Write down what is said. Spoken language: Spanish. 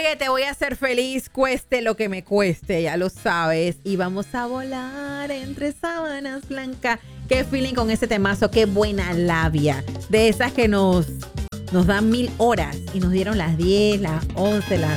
Oye, te voy a hacer feliz, cueste lo que me cueste, ya lo sabes. Y vamos a volar entre sábanas blancas. Qué feeling con ese temazo, qué buena labia. De esas que nos dan 1000 horas y nos dieron las 10, las 11, las